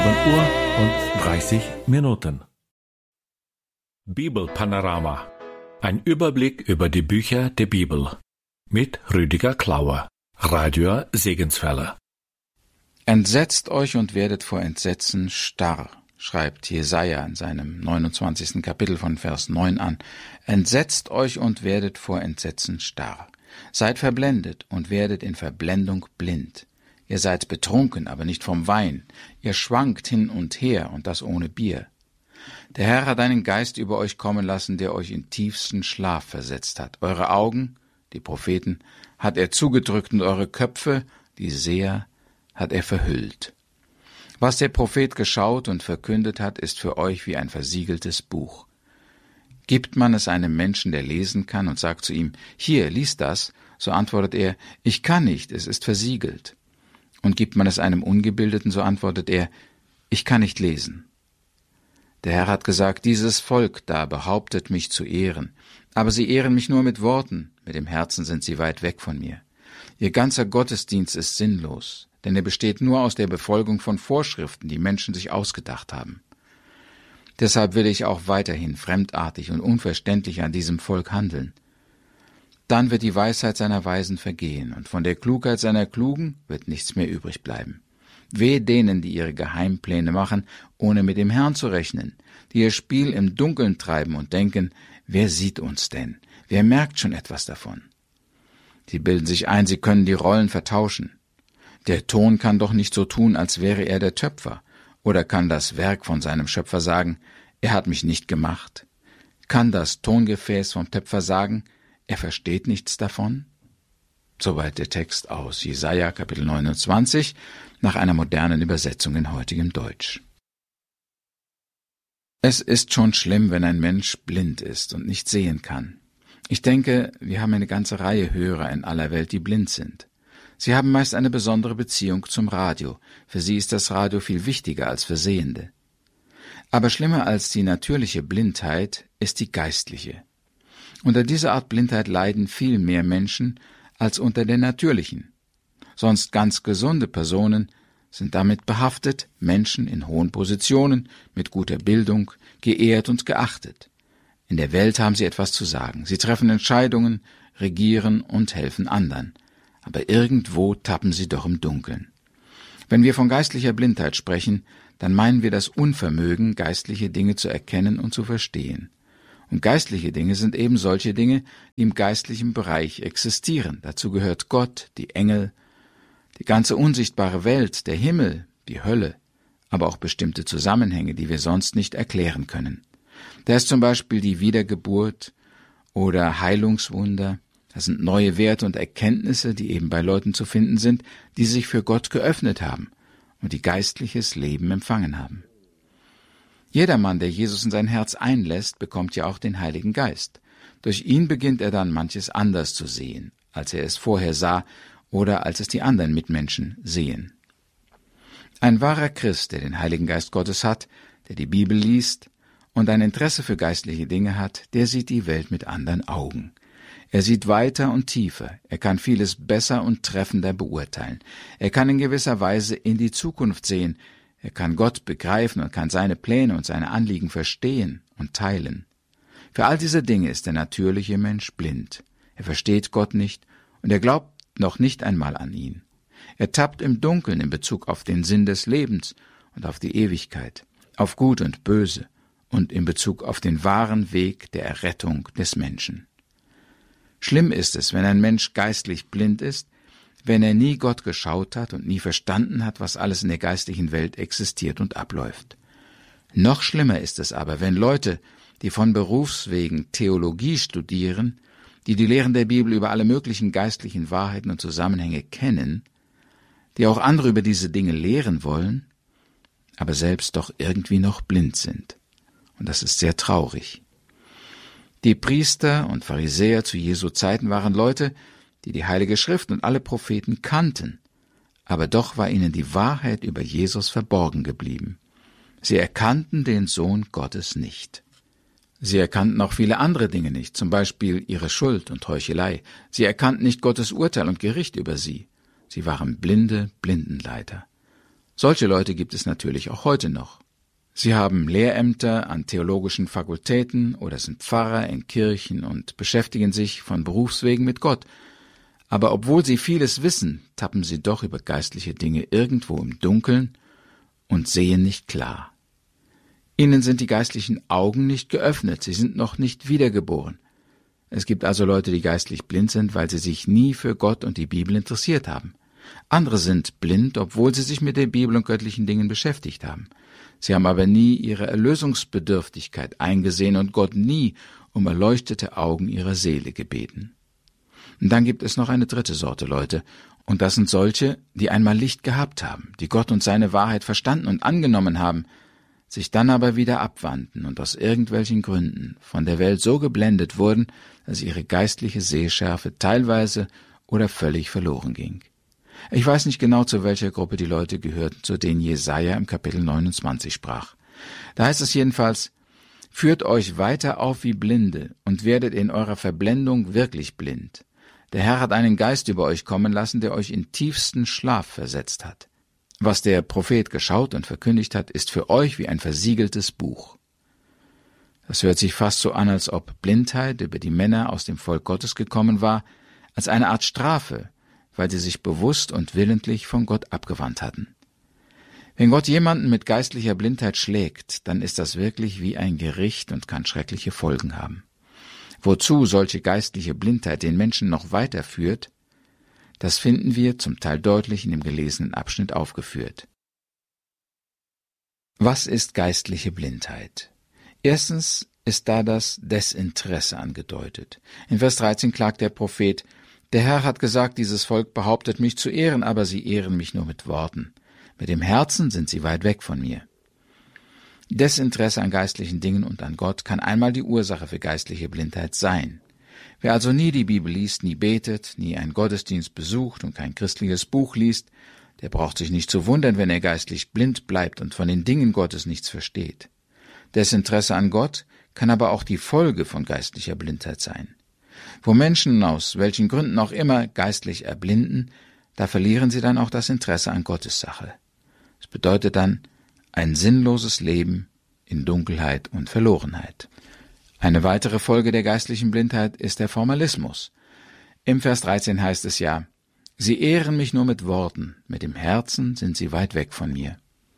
7:30 Bibelpanorama. Ein Überblick über die Bücher der Bibel. Mit Rüdiger Klauer, Radio Segenswelle. Entsetzt euch und werdet vor Entsetzen starr, schreibt Jesaja in seinem 29. Kapitel von Vers 9 an. Entsetzt euch und werdet vor Entsetzen starr. Seid verblendet und werdet in Verblendung blind. Ihr seid betrunken, aber nicht vom Wein. Ihr schwankt hin und her, und das ohne Bier. Der Herr hat einen Geist über euch kommen lassen, der euch in tiefsten Schlaf versetzt hat. Eure Augen, die Propheten, hat er zugedrückt, und eure Köpfe, die Seher, hat er verhüllt. Was der Prophet geschaut und verkündet hat, ist für euch wie ein versiegeltes Buch. Gibt man es einem Menschen, der lesen kann, und sagt zu ihm, »Hier, lies das«, so antwortet er, »Ich kann nicht, es ist versiegelt.« Und gibt man es einem Ungebildeten, so antwortet er, »Ich kann nicht lesen.« Der Herr hat gesagt, dieses Volk da behauptet mich zu ehren, aber sie ehren mich nur mit Worten, mit dem Herzen sind sie weit weg von mir. Ihr ganzer Gottesdienst ist sinnlos, denn er besteht nur aus der Befolgung von Vorschriften, die Menschen sich ausgedacht haben. Deshalb will ich auch weiterhin fremdartig und unverständlich an diesem Volk handeln. Dann wird die Weisheit seiner Weisen vergehen, und von der Klugheit seiner Klugen wird nichts mehr übrig bleiben. Wehe denen, die ihre Geheimpläne machen, ohne mit dem Herrn zu rechnen, die ihr Spiel im Dunkeln treiben und denken, wer sieht uns denn? Wer merkt schon etwas davon? Sie bilden sich ein, sie können die Rollen vertauschen. Der Ton kann doch nicht so tun, als wäre er der Töpfer, oder kann das Werk von seinem Schöpfer sagen, er hat mich nicht gemacht? Kann das Tongefäß vom Töpfer sagen, er versteht nichts davon? Soweit der Text aus Jesaja Kapitel 29 nach einer modernen Übersetzung in heutigem Deutsch. Es ist schon schlimm, wenn ein Mensch blind ist und nicht sehen kann. Ich denke, wir haben eine ganze Reihe Hörer in aller Welt, die blind sind. Sie haben meist eine besondere Beziehung zum Radio. Für sie ist das Radio viel wichtiger als für Sehende. Aber schlimmer als die natürliche Blindheit ist die geistliche. Unter dieser Art Blindheit leiden viel mehr Menschen als unter der natürlichen. Sonst ganz gesunde Personen sind damit behaftet, Menschen in hohen Positionen, mit guter Bildung, geehrt und geachtet. In der Welt haben sie etwas zu sagen. Sie treffen Entscheidungen, regieren und helfen anderen. Aber irgendwo tappen sie doch im Dunkeln. Wenn wir von geistlicher Blindheit sprechen, dann meinen wir das Unvermögen, geistliche Dinge zu erkennen und zu verstehen. Und geistliche Dinge sind eben solche Dinge, die im geistlichen Bereich existieren. Dazu gehört Gott, die Engel, die ganze unsichtbare Welt, der Himmel, die Hölle, aber auch bestimmte Zusammenhänge, die wir sonst nicht erklären können. Da ist zum Beispiel die Wiedergeburt oder Heilungswunder. Das sind neue Werte und Erkenntnisse, die eben bei Leuten zu finden sind, die sich für Gott geöffnet haben und die geistliches Leben empfangen haben. Jedermann, der Jesus in sein Herz einlässt, bekommt ja auch den Heiligen Geist. Durch ihn beginnt er dann manches anders zu sehen, als er es vorher sah oder als es die anderen Mitmenschen sehen. Ein wahrer Christ, der den Heiligen Geist Gottes hat, der die Bibel liest und ein Interesse für geistliche Dinge hat, der sieht die Welt mit anderen Augen. Er sieht weiter und tiefer, er kann vieles besser und treffender beurteilen. Er kann in gewisser Weise in die Zukunft sehen, er kann Gott begreifen und kann seine Pläne und seine Anliegen verstehen und teilen. Für all diese Dinge ist der natürliche Mensch blind. Er versteht Gott nicht und er glaubt noch nicht einmal an ihn. Er tappt im Dunkeln in Bezug auf den Sinn des Lebens und auf die Ewigkeit, auf Gut und Böse und in Bezug auf den wahren Weg der Errettung des Menschen. Schlimm ist es, wenn ein Mensch geistlich blind ist, wenn er nie Gott geschaut hat und nie verstanden hat, was alles in der geistlichen Welt existiert und abläuft. Noch schlimmer ist es aber, wenn Leute, die von Berufswegen Theologie studieren, die Lehren der Bibel über alle möglichen geistlichen Wahrheiten und Zusammenhänge kennen, die auch andere über diese Dinge lehren wollen, aber selbst doch irgendwie noch blind sind. Und das ist sehr traurig. Die Priester und Pharisäer zu Jesu Zeiten waren Leute, die Heilige Schrift und alle Propheten kannten, aber doch war ihnen die Wahrheit über Jesus verborgen geblieben. Sie erkannten den Sohn Gottes nicht. Sie erkannten auch viele andere Dinge nicht, zum Beispiel ihre Schuld und Heuchelei. Sie erkannten nicht Gottes Urteil und Gericht über sie. Sie waren blinde Blindenleiter. Solche Leute gibt es natürlich auch heute noch. Sie haben Lehrämter an theologischen Fakultäten oder sind Pfarrer in Kirchen und beschäftigen sich von Berufswegen mit Gott. Aber obwohl sie vieles wissen, tappen sie doch über geistliche Dinge irgendwo im Dunkeln und sehen nicht klar. Ihnen sind die geistlichen Augen nicht geöffnet, sie sind noch nicht wiedergeboren. Es gibt also Leute, die geistlich blind sind, weil sie sich nie für Gott und die Bibel interessiert haben. Andere sind blind, obwohl sie sich mit der Bibel und göttlichen Dingen beschäftigt haben. Sie haben aber nie ihre Erlösungsbedürftigkeit eingesehen und Gott nie um erleuchtete Augen ihrer Seele gebeten. Und dann gibt es noch eine dritte Sorte Leute, und das sind solche, die einmal Licht gehabt haben, die Gott und seine Wahrheit verstanden und angenommen haben, sich dann aber wieder abwandten und aus irgendwelchen Gründen von der Welt so geblendet wurden, dass ihre geistliche Sehschärfe teilweise oder völlig verloren ging. Ich weiß nicht genau, zu welcher Gruppe die Leute gehörten, zu denen Jesaja im Kapitel 29 sprach. Da heißt es jedenfalls: Führt euch weiter auf wie Blinde und werdet in eurer Verblendung wirklich blind. Der Herr hat einen Geist über euch kommen lassen, der euch in tiefsten Schlaf versetzt hat. Was der Prophet geschaut und verkündigt hat, ist für euch wie ein versiegeltes Buch. Das hört sich fast so an, als ob Blindheit über die Männer aus dem Volk Gottes gekommen war, als eine Art Strafe, weil sie sich bewusst und willentlich von Gott abgewandt hatten. Wenn Gott jemanden mit geistlicher Blindheit schlägt, dann ist das wirklich wie ein Gericht und kann schreckliche Folgen haben. Wozu solche geistliche Blindheit den Menschen noch weiterführt, das finden wir zum Teil deutlich in dem gelesenen Abschnitt aufgeführt. Was ist geistliche Blindheit? Erstens ist da das Desinteresse angedeutet. In Vers 13 klagt der Prophet: Der Herr hat gesagt, dieses Volk behauptet mich zu ehren, aber sie ehren mich nur mit Worten. Mit dem Herzen sind sie weit weg von mir. Desinteresse an geistlichen Dingen und an Gott kann einmal die Ursache für geistliche Blindheit sein. Wer also nie die Bibel liest, nie betet, nie einen Gottesdienst besucht und kein christliches Buch liest, der braucht sich nicht zu wundern, wenn er geistlich blind bleibt und von den Dingen Gottes nichts versteht. Desinteresse an Gott kann aber auch die Folge von geistlicher Blindheit sein. Wo Menschen aus welchen Gründen auch immer geistlich erblinden, da verlieren sie dann auch das Interesse an Gottes Sache. Es bedeutet dann ein sinnloses Leben in Dunkelheit und Verlorenheit. Eine weitere Folge der geistlichen Blindheit ist der Formalismus. Im Vers 13 heißt es ja: Sie ehren mich nur mit Worten, mit dem Herzen sind sie weit weg von mir.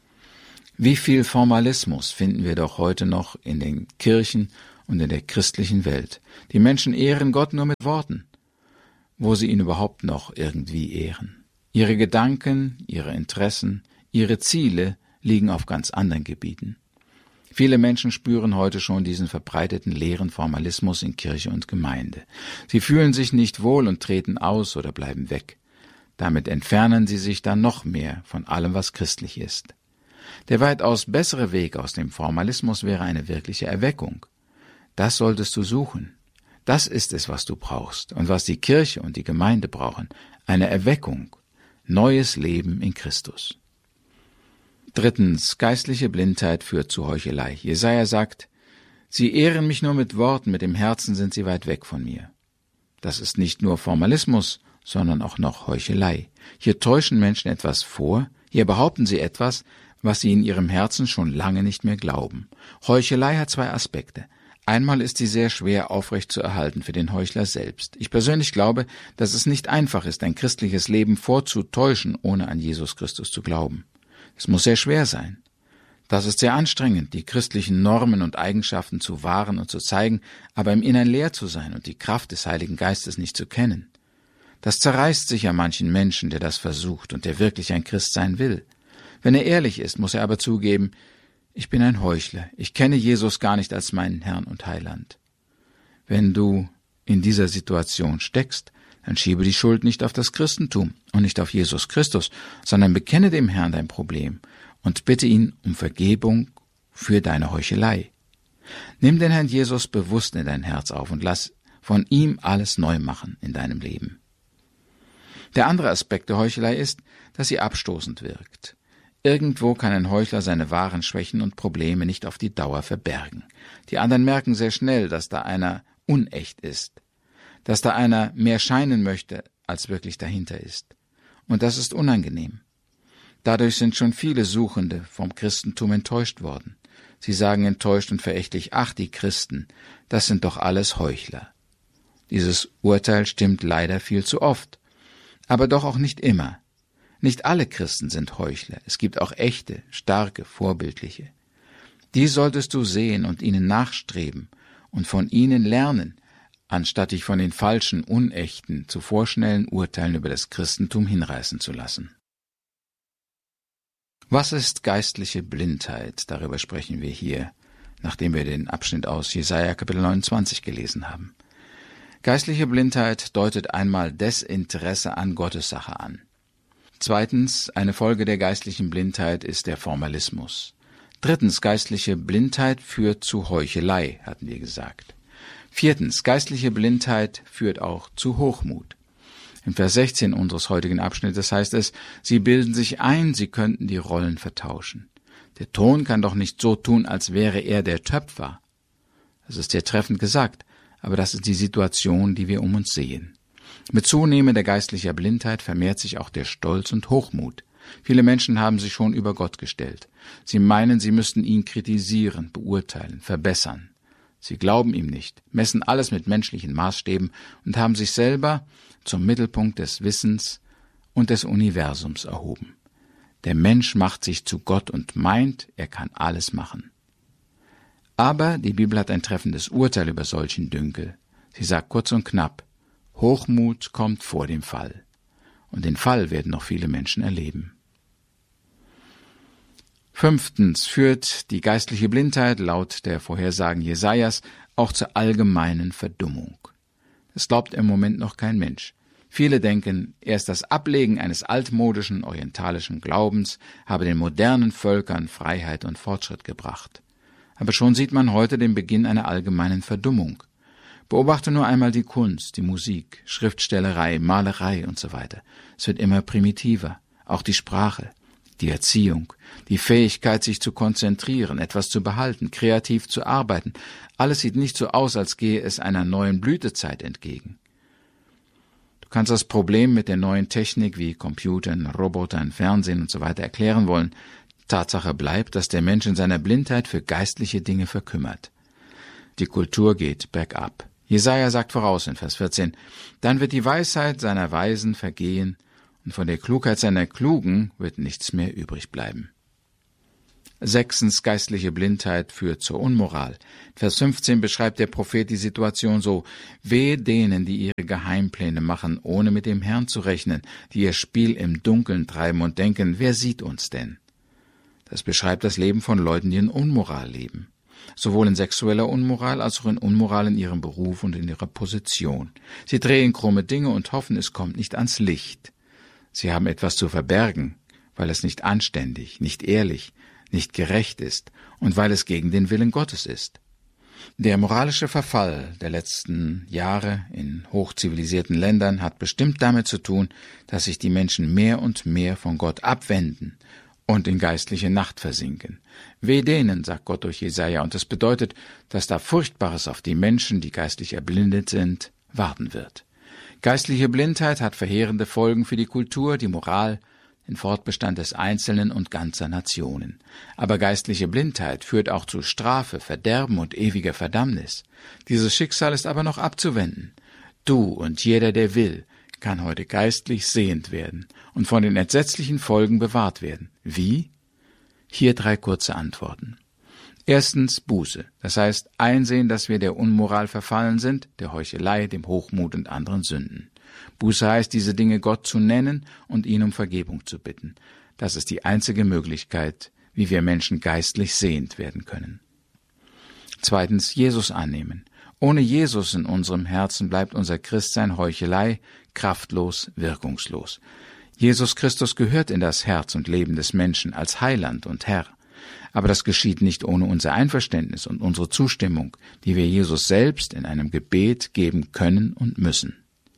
Wie viel Formalismus finden wir doch heute noch in den Kirchen und in der christlichen Welt. Die Menschen ehren Gott nur mit Worten, wo sie ihn überhaupt noch irgendwie ehren. Ihre Gedanken, ihre Interessen, ihre Ziele liegen auf ganz anderen Gebieten. Viele Menschen spüren heute schon diesen verbreiteten leeren Formalismus in Kirche und Gemeinde. Sie fühlen sich nicht wohl und treten aus oder bleiben weg. Damit entfernen sie sich dann noch mehr von allem, was christlich ist. Der weitaus bessere Weg aus dem Formalismus wäre eine wirkliche Erweckung. Das solltest du suchen. Das ist es, was du brauchst und was die Kirche und die Gemeinde brauchen. Eine Erweckung, neues Leben in Christus. Drittens, geistliche Blindheit führt zu Heuchelei. Jesaja sagt: Sie ehren mich nur mit Worten, mit dem Herzen sind sie weit weg von mir. Das ist nicht nur Formalismus, sondern auch noch Heuchelei. Hier täuschen Menschen etwas vor, hier behaupten sie etwas, was sie in ihrem Herzen schon lange nicht mehr glauben. Heuchelei hat zwei Aspekte. Einmal ist sie sehr schwer aufrecht zu erhalten für den Heuchler selbst. Ich persönlich glaube, dass es nicht einfach ist, ein christliches Leben vorzutäuschen, ohne an Jesus Christus zu glauben. Es muss sehr schwer sein. Das ist sehr anstrengend, die christlichen Normen und Eigenschaften zu wahren und zu zeigen, aber im Innern leer zu sein und die Kraft des Heiligen Geistes nicht zu kennen. Das zerreißt sicher manchen Menschen, der das versucht und der wirklich ein Christ sein will. Wenn er ehrlich ist, muss er aber zugeben: Ich bin ein Heuchler, ich kenne Jesus gar nicht als meinen Herrn und Heiland. Wenn du in dieser Situation steckst, dann schiebe die Schuld nicht auf das Christentum und nicht auf Jesus Christus, sondern bekenne dem Herrn dein Problem und bitte ihn um Vergebung für deine Heuchelei. Nimm den Herrn Jesus bewusst in dein Herz auf und lass von ihm alles neu machen in deinem Leben. Der andere Aspekt der Heuchelei ist, dass sie abstoßend wirkt. Irgendwo kann ein Heuchler seine wahren Schwächen und Probleme nicht auf die Dauer verbergen. Die anderen merken sehr schnell, dass da einer unecht ist, dass da einer mehr scheinen möchte, als wirklich dahinter ist. Und das ist unangenehm. Dadurch sind schon viele Suchende vom Christentum enttäuscht worden. Sie sagen enttäuscht und verächtlich, ach, die Christen, das sind doch alles Heuchler. Dieses Urteil stimmt leider viel zu oft, aber doch auch nicht immer. Nicht alle Christen sind Heuchler, es gibt auch echte, starke, vorbildliche. Die solltest du sehen und ihnen nachstreben und von ihnen lernen, anstatt dich von den falschen, unechten, zu vorschnellen Urteilen über das Christentum hinreißen zu lassen. Was ist geistliche Blindheit? Darüber sprechen wir hier, nachdem wir den Abschnitt aus Jesaja Kapitel 29 gelesen haben. Geistliche Blindheit deutet einmal Desinteresse an Gottes Sache an. Zweitens, eine Folge der geistlichen Blindheit ist der Formalismus. Drittens, geistliche Blindheit führt zu Heuchelei, hatten wir gesagt. Viertens, geistliche Blindheit führt auch zu Hochmut. Im Vers 16 unseres heutigen Abschnittes heißt es, sie bilden sich ein, sie könnten die Rollen vertauschen. Der Ton kann doch nicht so tun, als wäre er der Töpfer. Das ist ja treffend gesagt, aber das ist die Situation, die wir um uns sehen. Mit zunehmender geistlicher Blindheit vermehrt sich auch der Stolz und Hochmut. Viele Menschen haben sich schon über Gott gestellt. Sie meinen, sie müssten ihn kritisieren, beurteilen, verbessern. Sie glauben ihm nicht, messen alles mit menschlichen Maßstäben und haben sich selber zum Mittelpunkt des Wissens und des Universums erhoben. Der Mensch macht sich zu Gott und meint, er kann alles machen. Aber die Bibel hat ein treffendes Urteil über solchen Dünkel. Sie sagt kurz und knapp, Hochmut kommt vor dem Fall. Und den Fall werden noch viele Menschen erleben. Fünftens führt die geistliche Blindheit laut der Vorhersagen Jesajas auch zur allgemeinen Verdummung. Das glaubt im Moment noch kein Mensch. Viele denken, erst das Ablegen eines altmodischen, orientalischen Glaubens habe den modernen Völkern Freiheit und Fortschritt gebracht. Aber schon sieht man heute den Beginn einer allgemeinen Verdummung. Beobachte nur einmal die Kunst, die Musik, Schriftstellerei, Malerei und so weiter. Es wird immer primitiver. Auch die Sprache, die Erziehung, die Fähigkeit, sich zu konzentrieren, etwas zu behalten, kreativ zu arbeiten. Alles sieht nicht so aus, als gehe es einer neuen Blütezeit entgegen. Du kannst das Problem mit der neuen Technik wie Computern, Robotern, Fernsehen und so weiter erklären wollen. Tatsache bleibt, dass der Mensch in seiner Blindheit für geistliche Dinge verkümmert. Die Kultur geht bergab. Jesaja sagt voraus in Vers 14, dann wird die Weisheit seiner Weisen vergehen und von der Klugheit seiner Klugen wird nichts mehr übrig bleiben. Sechstens, geistliche Blindheit führt zur Unmoral. Vers 15 beschreibt der Prophet die Situation so, wehe denen, die ihre Geheimpläne machen, ohne mit dem Herrn zu rechnen, die ihr Spiel im Dunkeln treiben und denken, wer sieht uns denn? Das beschreibt das Leben von Leuten, die in Unmoral leben. Sowohl in sexueller Unmoral als auch in Unmoral in ihrem Beruf und in ihrer Position. Sie drehen krumme Dinge und hoffen, es kommt nicht ans Licht. Sie haben etwas zu verbergen, weil es nicht anständig, nicht ehrlich, nicht gerecht ist und weil es gegen den Willen Gottes ist. Der moralische Verfall der letzten Jahre in hochzivilisierten Ländern hat bestimmt damit zu tun, dass sich die Menschen mehr und mehr von Gott abwenden und in geistliche Nacht versinken. Weh denen, sagt Gott durch Jesaja, und das bedeutet, dass da Furchtbares auf die Menschen, die geistlich erblindet sind, warten wird. Geistliche Blindheit hat verheerende Folgen für die Kultur, die Moral, den Fortbestand des Einzelnen und ganzer Nationen. Aber geistliche Blindheit führt auch zu Strafe, Verderben und ewiger Verdammnis. Dieses Schicksal ist aber noch abzuwenden. Du und jeder, der will, kann heute geistlich sehend werden und von den entsetzlichen Folgen bewahrt werden. Wie? Hier 3 kurze Antworten. Erstens Buße, das heißt einsehen, dass wir der Unmoral verfallen sind, der Heuchelei, dem Hochmut und anderen Sünden. Buße heißt, diese Dinge Gott zu nennen und ihn um Vergebung zu bitten. Das ist die einzige Möglichkeit, wie wir Menschen geistlich sehend werden können. Zweitens Jesus annehmen. Ohne Jesus in unserem Herzen bleibt unser Christsein Heuchelei, kraftlos, wirkungslos. Jesus Christus gehört in das Herz und Leben des Menschen als Heiland und Herr. Aber das geschieht nicht ohne unser Einverständnis und unsere Zustimmung, die wir Jesus selbst in einem Gebet geben können und müssen.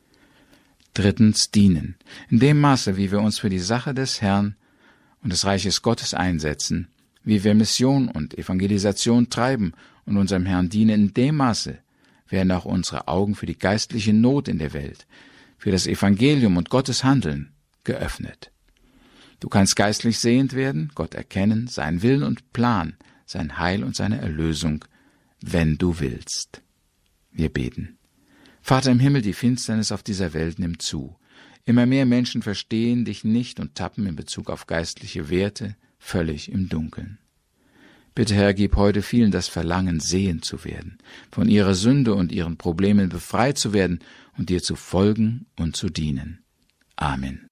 Drittens dienen. In dem Maße, wie wir uns für die Sache des Herrn und des Reiches Gottes einsetzen, wie wir Mission und Evangelisation treiben und unserem Herrn dienen, in dem Maße werden auch unsere Augen für die geistliche Not in der Welt, für das Evangelium und Gottes Handeln geöffnet. Du kannst geistlich sehend werden, Gott erkennen, seinen Willen und Plan, sein Heil und seine Erlösung, wenn du willst. Wir beten. Vater im Himmel, die Finsternis auf dieser Welt nimmt zu. Immer mehr Menschen verstehen dich nicht und tappen in Bezug auf geistliche Werte völlig im Dunkeln. Bitte, Herr, gib heute vielen das Verlangen, sehend zu werden, von ihrer Sünde und ihren Problemen befreit zu werden und dir zu folgen und zu dienen. Amen.